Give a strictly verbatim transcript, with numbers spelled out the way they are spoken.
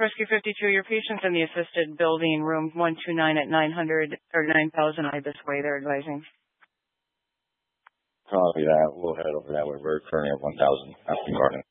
Rescue fifty-two, your patient's in the assisted building, room one two nine at nine hundred or nine thousand Ibis Way, they're advising. Copy that. We'll head over that way. We're currently at one thousand Aspen Garden.